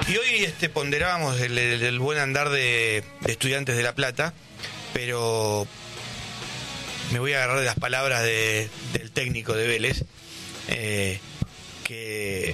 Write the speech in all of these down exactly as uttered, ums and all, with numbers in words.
Y hoy este, ponderábamos el, el, el buen andar de, de Estudiantes de La Plata, pero me voy a agarrar de las palabras de, del técnico de Vélez, eh, que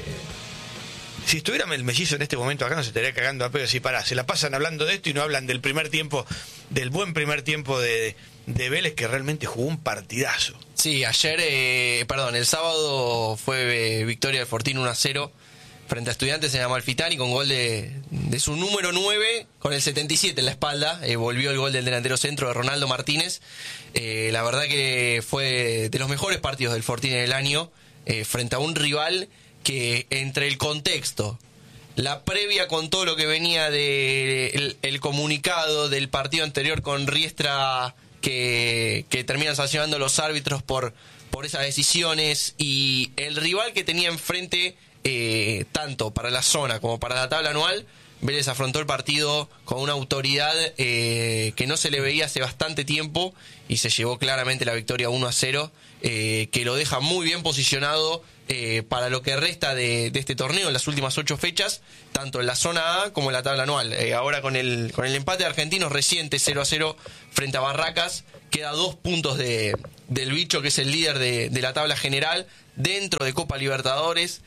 si estuviera el mellizo en este momento acá no se estaría cagando a pedo. Si pará, se la pasan hablando de esto y no hablan del primer tiempo, del buen primer tiempo de, de Vélez, que realmente jugó un partidazo. Sí, ayer, eh, perdón, el sábado fue eh, victoria del Fortín uno a cero frente a Estudiantes en Amalfitani con gol de, de su número nueve con el setenta y siete en la espalda. Eh, volvió el gol del delantero centro de Ronaldo Martínez. Eh, la verdad que fue de los mejores partidos del Fortín en el año, eh, frente a un rival que entre el contexto, la previa con todo lo que venía del de el comunicado del partido anterior con Riestra, que, que terminan sancionando los árbitros por, por esas decisiones, y el rival que tenía enfrente, eh, tanto para la zona como para la tabla anual, Vélez afrontó el partido con una autoridad eh, que no se le veía hace bastante tiempo y se llevó claramente la victoria uno a cero, eh, que lo deja muy bien posicionado eh, para lo que resta de, de este torneo en las últimas ocho fechas, tanto en la zona A como en la tabla anual. Eh, ahora con el, con el empate de Argentinos reciente cero a cero frente a Barracas, queda dos puntos de, del Bicho, que es el líder de, de la tabla general, dentro de Copa Libertadores.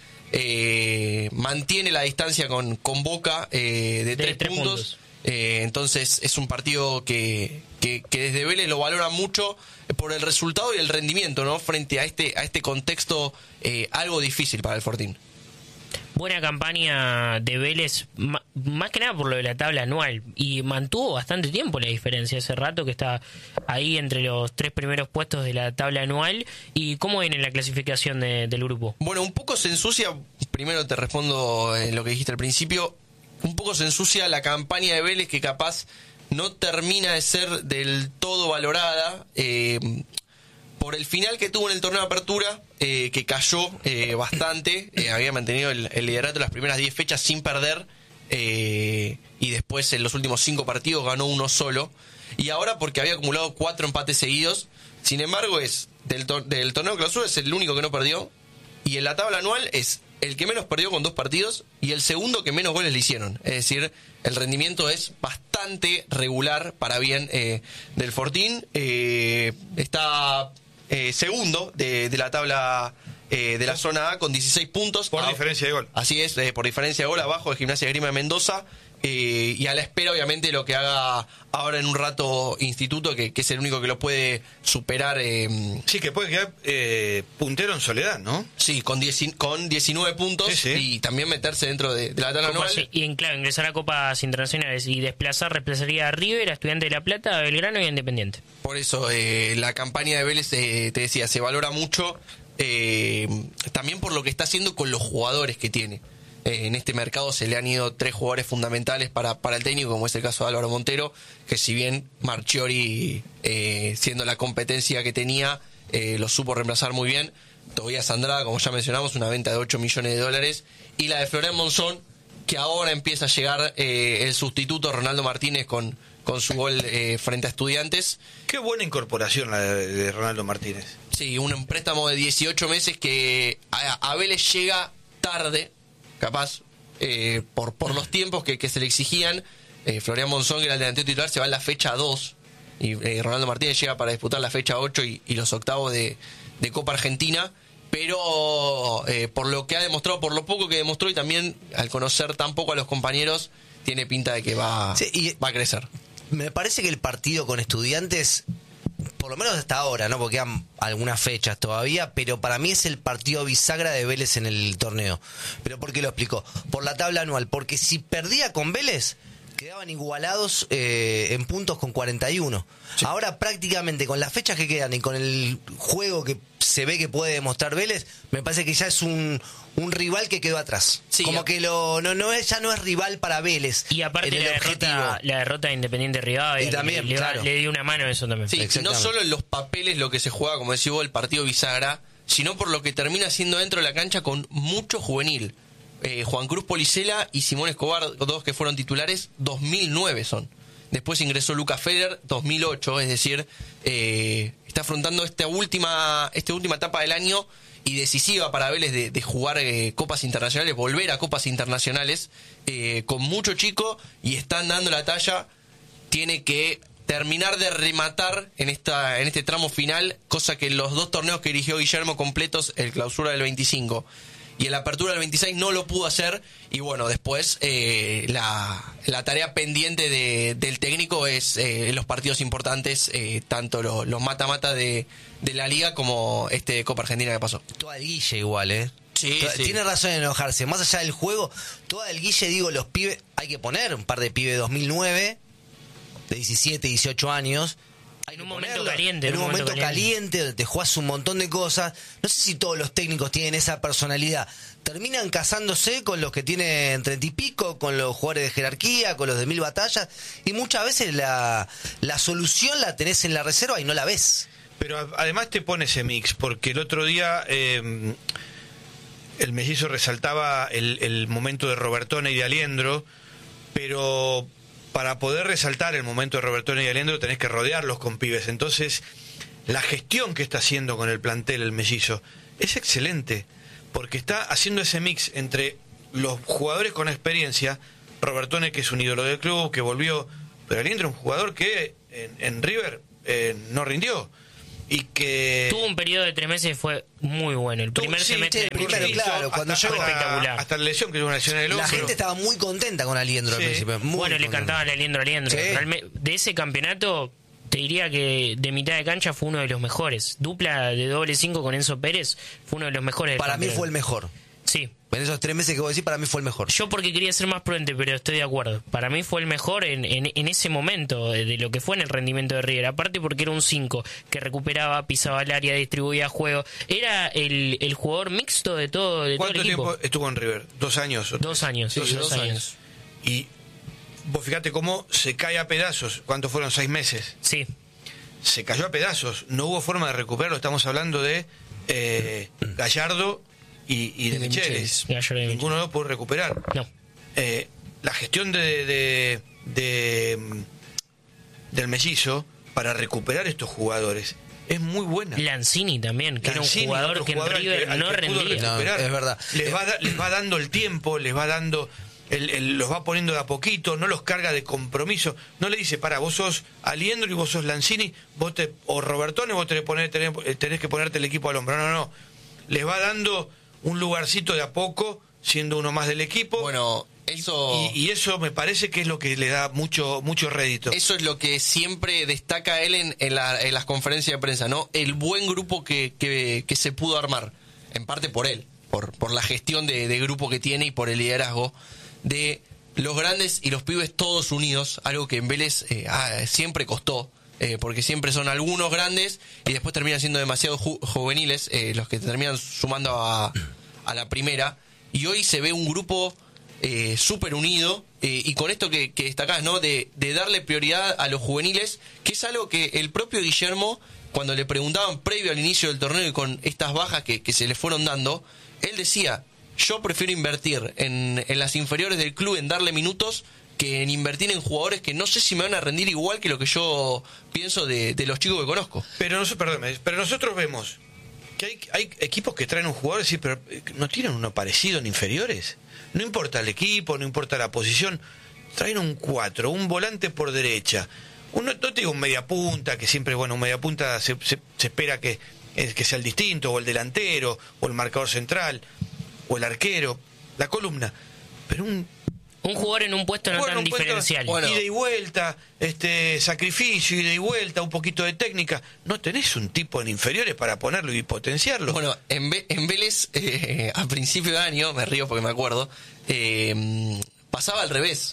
Eh, mantiene la distancia con, con Boca eh, de, de tres, tres puntos, puntos. Eh, entonces es un partido que, que, que desde Vélez lo valora mucho por el resultado y el rendimiento, ¿no? Frente a este, a este contexto eh, algo difícil para el Fortín. Buena campaña de Vélez, más que nada por lo de la tabla anual, y mantuvo bastante tiempo la diferencia. Hace rato que está ahí entre los tres primeros puestos de la tabla anual. ¿Y cómo viene la clasificación de, del grupo? Bueno, un poco se ensucia, primero te respondo en lo que dijiste al principio, un poco se ensucia la campaña de Vélez, que capaz no termina de ser del todo valorada, eh, por el final que tuvo en el torneo de apertura, eh, que cayó eh, bastante. Eh, había mantenido el, el liderato de las primeras diez fechas sin perder, eh, y después en los últimos cinco partidos ganó uno solo, y ahora porque había acumulado cuatro empates seguidos. Sin embargo, es del, tor- del torneo de clausura es el único que no perdió, y en la tabla anual es el que menos perdió con dos partidos y el segundo que menos goles le hicieron. Es decir, el rendimiento es bastante regular para bien eh, del Fortín. Eh, está Eh, segundo de, de la tabla eh, de la zona A con dieciséis puntos. Por a, diferencia de gol. Así es, eh, por diferencia de gol, abajo de Gimnasia de Esgrima de Mendoza. Eh, y a la espera, obviamente, lo que haga ahora en un rato Instituto, que, que es el único que lo puede superar. Eh, sí, que puede quedar eh, puntero en soledad, ¿no? Sí, con, diez, con diecinueve puntos, sí, sí. Y también meterse dentro de, de la tabla anual. Sí, y claro, ingresar a Copas Internacionales y desplazar, reemplazaría a River, a Estudiantes de La Plata, a Belgrano y a Independiente. Por eso eh, la campaña de Vélez, eh, te decía, se valora mucho, eh, también por lo que está haciendo con los jugadores que tiene. Eh, en este mercado se le han ido tres jugadores fundamentales para, para el técnico, como es el caso de Álvaro Montero, que si bien Marchiori, eh, siendo la competencia que tenía, eh, lo supo reemplazar muy bien. Tobías Andrada, como ya mencionamos, una venta de ocho millones de dólares, y la de Florian Monzón, que ahora empieza a llegar eh, el sustituto Ronaldo Martínez con, con su gol eh, frente a Estudiantes. Qué buena incorporación la de, de Ronaldo Martínez. Sí, un préstamo de dieciocho meses que a, a Vélez llega tarde, capaz, eh, por, por los tiempos que, que se le exigían. eh, Florian Monzón, que era el delantero titular, se va en la fecha dos, y eh, Ronaldo Martínez llega para disputar la fecha ocho y, y los octavos de, de Copa Argentina. Pero eh, por lo que ha demostrado, por lo poco que demostró, y también al conocer tan poco a los compañeros, tiene pinta de que va, sí, y va a crecer. Me parece que el partido con Estudiantes, por lo menos hasta ahora, ¿no? Porque quedan algunas fechas todavía, pero para mí es el partido bisagra de Vélez en el torneo. ¿Pero por qué lo explico? Por la tabla anual, porque si perdía con Vélez, quedaban igualados eh, en puntos con cuarenta y uno. Sí. Ahora prácticamente con las fechas que quedan y con el juego que se ve que puede demostrar Vélez, me parece que ya es un, un rival que quedó atrás. Sí, como ya. que lo no no es ya no es rival para Vélez. Y aparte la derrota, la derrota de Independiente Rivadavia, y también, le, claro. le dio una mano a eso también. Sí, no solo en los papeles lo que se juega, como decís vos, el partido bisagra, sino por lo que termina siendo dentro de la cancha con mucho juvenil. Eh, Juan Cruz Policela y Simón Escobar, dos que fueron titulares, dos mil nueve son. Después ingresó Lucas Feder, dos mil ocho, es decir, eh, está afrontando esta última, esta última etapa del año y decisiva para Vélez de, de jugar eh, copas internacionales, volver a copas internacionales, eh, con mucho chico y están dando la talla. Tiene que terminar de rematar en esta en este tramo final, cosa que en los dos torneos que dirigió Guillermo completos, el clausura del veinticinco y el apertura del veintiséis, no lo pudo hacer. Y bueno, después eh, la, la tarea pendiente de, del técnico es eh, los partidos importantes, eh, tanto lo, los mata-mata de, de la Liga como este Copa Argentina que pasó. Toda el Guille igual, ¿eh? Sí, Toda, sí. Tiene razón en enojarse. Más allá del juego, toda el Guille, digo, los pibes, hay que poner un par de pibes de dos mil nueve, de diecisiete, dieciocho años. Hay En que un momento ponerlo. caliente, En un momento caliente, donde te jugás un montón de cosas. No sé si todos los técnicos tienen esa personalidad. Terminan casándose con los que tienen treinta y pico, con los jugadores de jerarquía, con los de mil batallas. Y muchas veces la, la solución la tenés en la reserva y no la ves. Pero a- además te pone ese mix, porque el otro día eh, el mellizo resaltaba el, el momento de Robertone y de Aliendro, pero para poder resaltar el momento de Robertone y de Aliendro tenés que rodearlos con pibes. Entonces, la gestión que está haciendo con el plantel el mellizo es excelente, porque está haciendo ese mix entre los jugadores con experiencia, Robertone, que es un ídolo del club, que volvió, pero Aliendro es un jugador que en, en River eh, no rindió. Y que Tuvo un periodo de tres meses que fue muy bueno. El Tuvo- primer sí, semestre sí, de primero, Mellizo, claro, cuando hasta, llegó- hasta- espectacular. hasta la lesión, que tuvo una lesión en el La hombro. gente estaba muy contenta con Aliendro al Sí. principio. Muy Bueno, le contenta. cantaba el aliendro, aliendro. Sí. Realme- de ese campeonato, te diría que de mitad de cancha fue uno de los mejores. Dupla de doble cinco con Enzo Pérez fue uno de los mejores del Para mí campeonato. fue el mejor. Sí. En esos tres meses que vos decís, para mí fue el mejor. Yo porque quería ser más prudente, pero estoy de acuerdo. Para mí fue el mejor en, en, en ese momento de, de lo que fue en el rendimiento de River. Aparte porque era un cinco que recuperaba, pisaba el área, distribuía juego. Era el, el jugador mixto de todo, de todo el ¿Cuánto equipo. tiempo estuvo en River? ¿Dos años? o Dos tres? años, sí, Sí, dos, dos años. años. Y vos fíjate cómo se cae a pedazos. ¿Cuántos fueron? Seis meses. Sí. Se cayó a pedazos. No hubo forma de recuperarlo. Estamos hablando de eh, Gallardo y, y de, de Michelis. Michelis. Gallardo y de Ninguno de los pudo recuperar. No. Eh, la gestión de, de, de, mm, del mellizo para recuperar estos jugadores es muy buena. Lanzini también, que Lanzini, era un jugador otro que en jugador al River que- al no que pudo rendía. No, recuperar. es verdad. Les va, da- les va dando el tiempo, les va dando, el, el- los va poniendo de a poquito, no los carga de compromiso. No le dice, para, vos sos Aliendro y vos sos Lanzini, vos te, o Robertone, vos tenés, poner, tenés, tenés que ponerte el equipo al hombro. No, no, no. Les va dando un lugarcito de a poco, siendo uno más del equipo. Bueno, eso... Y, y eso me parece que es lo que le da mucho mucho rédito. Eso es lo que siempre destaca él en, en, la- en las conferencias de prensa, ¿no? El buen grupo que, que, que se pudo armar, en parte por él, por, por la gestión de, de grupo que tiene y por el liderazgo de los grandes y los pibes todos unidos, algo que en Vélez eh, ah, siempre costó, eh, porque siempre son algunos grandes y después terminan siendo demasiado ju- juveniles eh, los que terminan sumando a, a la primera, y hoy se ve un grupo eh, súper unido, eh, y con esto que, que destacás, ¿no? De, de darle prioridad a los juveniles, que es algo que el propio Guillermo, cuando le preguntaban previo al inicio del torneo y con estas bajas que, que se le fueron dando, él decía, yo prefiero invertir en, en las inferiores del club, en darle minutos, que en invertir en jugadores que no sé si me van a rendir igual que lo que yo pienso de, de los chicos que conozco. Pero, nosotros, perdóname, pero nosotros vemos que hay, hay equipos que traen un jugador y decir, pero eh, no tienen uno parecido en inferiores. No importa el equipo, no importa la posición, traen un cuatro, un volante por derecha. Uno, no te digo un media punta, que siempre, bueno, un media punta se, se, se espera que, eh, que sea el distinto, o el delantero, o el marcador central, o el arquero, la columna. Pero un Un jugador en un puesto no Bueno, tan un puesto- diferencial. Bueno. ida y vuelta, este sacrificio, ida y vuelta, un poquito de técnica. No tenés un tipo en inferiores para ponerlo y potenciarlo. Bueno, en, Ve- en Vélez, eh, a principio de año, me río porque me acuerdo, eh, pasaba al revés.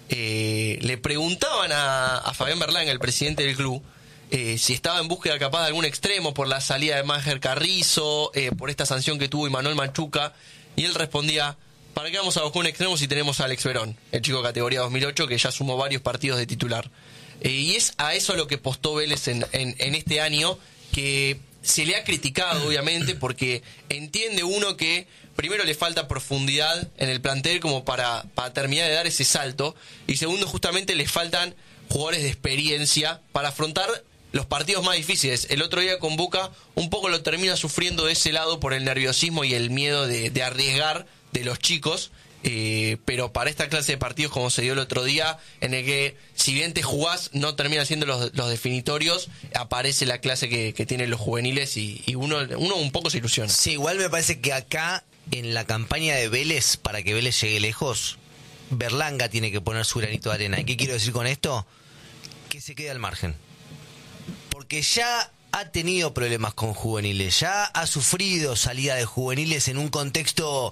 Eh, le preguntaban a, a Fabián Berlán, el presidente del club, eh, si estaba en búsqueda capaz de algún extremo por la salida de Máger Carrizo, eh, por esta sanción que tuvo Imanol Machuca, y él respondía, ¿para qué vamos a buscar un extremo si tenemos a Alex Verón, el chico de categoría dos mil ocho que ya sumó varios partidos de titular? Eh, y es a eso a lo que postó Vélez en, en, en este año, que se le ha criticado obviamente porque entiende uno que primero le falta profundidad en el plantel como para, para terminar de dar ese salto, y segundo justamente le faltan jugadores de experiencia para afrontar los partidos más difíciles. El otro día con Boca un poco lo termina sufriendo de ese lado por el nerviosismo y el miedo de, de arriesgar de los chicos. Eh, pero para esta clase de partidos como se dio el otro día, en el que si bien te jugás no termina siendo los, los definitorios, aparece la clase que, que tienen los juveniles y, y uno, uno un poco se ilusiona. Sí, igual me parece que acá en la campaña de Vélez, para que Vélez llegue lejos, Berlanga tiene que poner su granito de arena. ¿Y qué quiero decir con esto? Que se quede al margen, porque ya ha tenido problemas con juveniles, ya ha sufrido salida de juveniles en un contexto,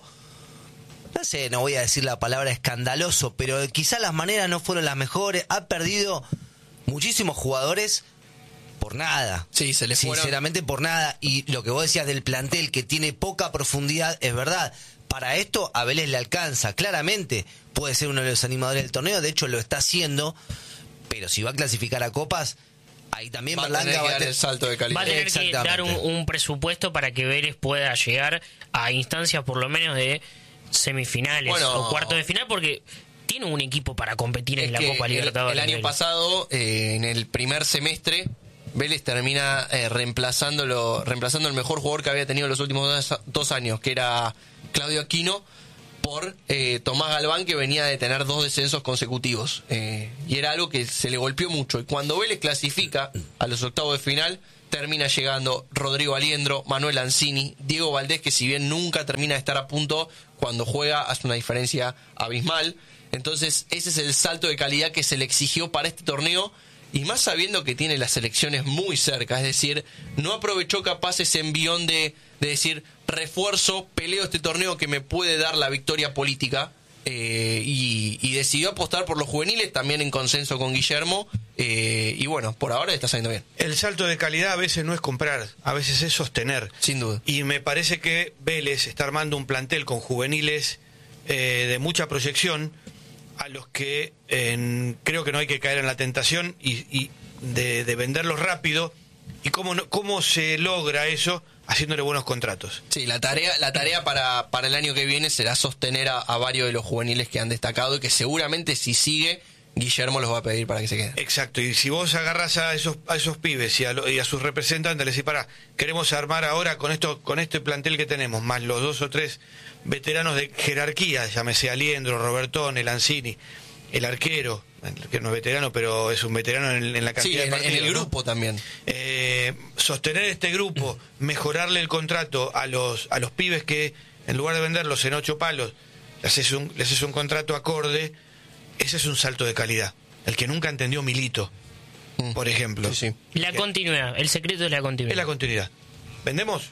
no sé, no voy a decir la palabra escandaloso, pero quizá las maneras no fueron las mejores. Ha perdido muchísimos jugadores por nada. Sí, se le fueron. Sinceramente por nada. Y lo que vos decías del plantel, que tiene poca profundidad, es verdad. Para esto a Vélez le alcanza, claramente. Puede ser uno de los animadores del torneo, de hecho lo está haciendo. Pero si va a clasificar a copas, ahí también va a tener que va dar el salto de calidad. Va a tener que dar un, un presupuesto para que Vélez pueda llegar a instancias por lo menos de semifinales bueno, o cuartos de final, porque tiene un equipo para competir en la Copa Libertadores. El, el año pasado, eh, en el primer semestre, Vélez termina eh, reemplazándolo, reemplazando el mejor jugador que había tenido en los últimos dos, dos años, que era Claudio Aquino, por eh, Tomás Galván, que venía de tener dos descensos consecutivos. Eh, y era algo que se le golpeó mucho. Y cuando Vélez clasifica a los octavos de final, termina llegando Rodrigo Aliendro, Manuel Lanzini, Diego Valdés, que si bien nunca termina de estar a punto, cuando juega hace una diferencia abismal. Entonces ese es el salto de calidad que se le exigió para este torneo, y más sabiendo que tiene las elecciones muy cerca. Es decir, no aprovechó capaz ese envión de, de decir, refuerzo, peleo este torneo que me puede dar la victoria política. Eh, y, y decidió apostar por los juveniles, también en consenso con Guillermo, eh, y bueno, por ahora está saliendo bien. El salto de calidad a veces no es comprar, a veces es sostener. Sin duda. Y me parece que Vélez está armando un plantel con juveniles eh, de mucha proyección, a los que eh, creo que no hay que caer en la tentación y, y de, de venderlos rápido. ¿Y cómo, no, cómo se logra eso? Haciéndole buenos contratos. Sí, la tarea la tarea para, para el año que viene será sostener a, a varios de los juveniles que han destacado, y que seguramente si sigue, Guillermo los va a pedir para que se queden. Exacto, y si vos agarras a esos a esos pibes y a, lo, y a sus representantes, les decís, pará, queremos armar ahora con esto con este plantel que tenemos, más los dos o tres veteranos de jerarquía, llámese Aliendro, Robertone, Lanzini, el arquero, que no es veterano, pero es un veterano en, en la cantidad sí, de en, partidos, en el ¿no? grupo también. Eh, sostener este grupo, mejorarle el contrato a los a los pibes que, en lugar de venderlos en ocho palos, les haces un, les haces un contrato acorde. Ese es un salto de calidad. El que nunca entendió Milito, mm. por ejemplo. Sí, sí. La que, continuidad, el secreto es la continuidad. Es la continuidad. ¿Vendemos?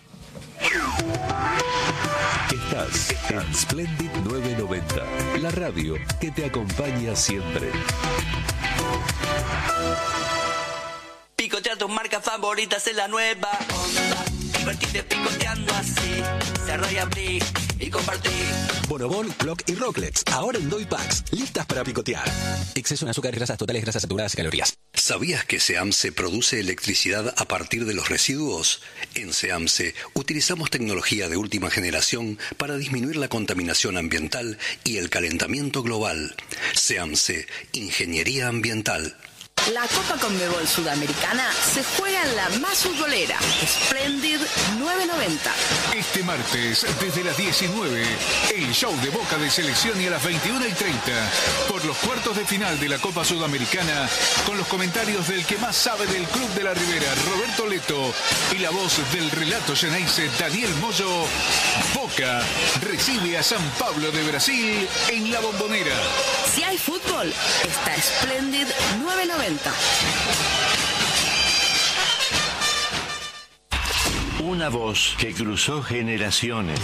Estás en Splendid novecientos noventa, la radio que te acompaña siempre. Picotea tus marcas favoritas en la nueva onda. Divertite picoteando así. Cerrá y abrí y compartí. Bonobón, Clock y Rocklets, ahora en Doy Packs, listas para picotear. Exceso en azúcares, grasas totales, grasas saturadas y calorías. ¿Sabías que SEAMSE produce electricidad a partir de los residuos? En SEAMSE utilizamos tecnología de última generación para disminuir la contaminación ambiental y el calentamiento global. SEAMSE, Ingeniería Ambiental. La Copa Conmebol Sudamericana se juega en la más futbolera, Splendid novecientos noventa. Este martes, desde las diecinueve, el show de Boca de Selección, y a las veintiuna y treinta, por los cuartos de final de la Copa Sudamericana, con los comentarios del que más sabe del Club de la Ribera, Roberto Leto, y la voz del relato llaneise, Daniel Moyo. Boca recibe a San Pablo de Brasil en La Bombonera. Si hay fútbol, está Splendid novecientos noventa. Una voz que cruzó generaciones.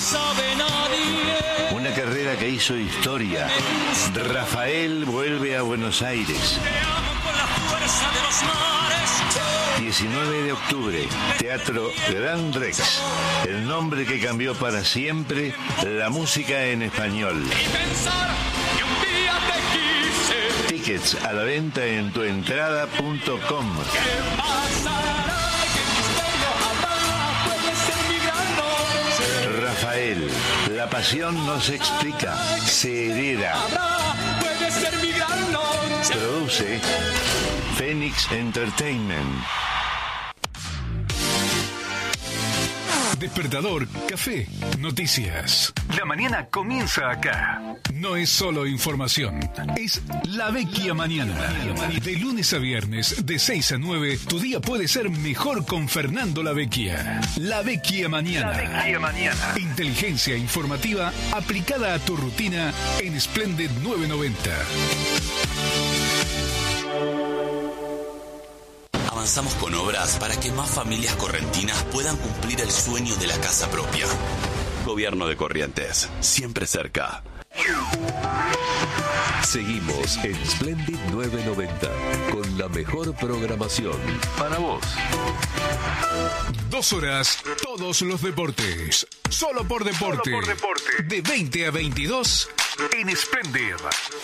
Una carrera que hizo historia. Rafael vuelve a Buenos Aires. diecinueve de octubre, Teatro Gran Rex. El nombre que cambió para siempre la música en español. Tickets a la venta en tuentrada punto com. Rafael, la pasión no se explica, se hereda. Puede ser mi gran Produce Phoenix Entertainment. Despertador, café, noticias. La mañana comienza acá. No es solo información, es La Vecchia Mañana. De lunes a viernes, de seis a nueve, tu día puede ser mejor con Fernando La Vecchia. La Vecchia Mañana. La Vecchia Mañana. Inteligencia informativa aplicada a tu rutina en Splendid novecientos noventa. Avanzamos con obras para que más familias correntinas puedan cumplir el sueño de la casa propia. Gobierno de Corrientes, siempre cerca. Seguimos en Splendid novecientos noventa con la mejor programación para vos. Dos horas, todos los deportes. Solo por deporte. Solo por deporte. De veinte a veintidós en Splendid.